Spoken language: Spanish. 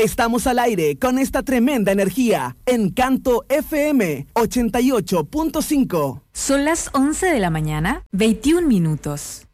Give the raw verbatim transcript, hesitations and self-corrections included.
Estamos al aire con esta tremenda energía. Encanto F M ochenta y ocho punto cinco. Son las once de la mañana, veintiún minutos.